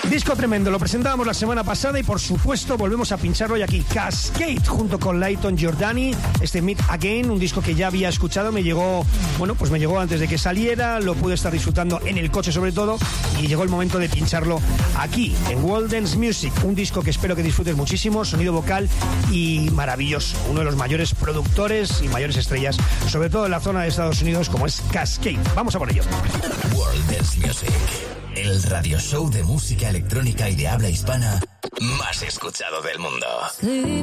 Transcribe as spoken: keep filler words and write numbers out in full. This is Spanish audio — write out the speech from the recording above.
Disco tremendo, lo presentábamos la semana pasada y por supuesto volvemos a pincharlo hoy aquí. Cascade junto con Layton Giordani, este Meet Again, un disco que ya había escuchado, me llegó, bueno, pues me llegó antes de que saliera, lo pude estar disfrutando en el coche sobre todo y llegó el momento de pincharlo aquí en World Dance Music, un disco que espero que disfrutes muchísimo, sonido vocal y maravilloso, uno de los mayores productores y mayores estrellas, sobre todo en la zona de Estados Unidos como es Cascade. Vamos a por ello. World Dance Music, el radio show de música electrónica y de habla hispana más escuchado del mundo.